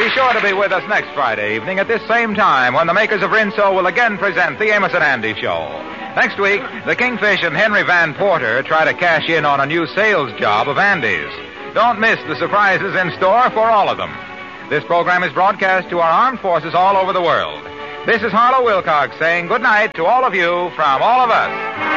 Be sure to be with us next Friday evening at this same time when the makers of Rinso will again present the Amos and Andy Show. Next week, the Kingfish and Henry Van Porter try to cash in on a new sales job of Andy's. Don't miss the surprises in store for all of them. This program is broadcast to our armed forces all over the world. This is Harlow Wilcox saying good night to all of you from all of us.